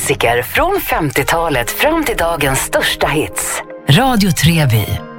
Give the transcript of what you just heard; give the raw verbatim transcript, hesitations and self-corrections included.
klassiker från femtiotalet fram till dagens största hits. Radio Treby.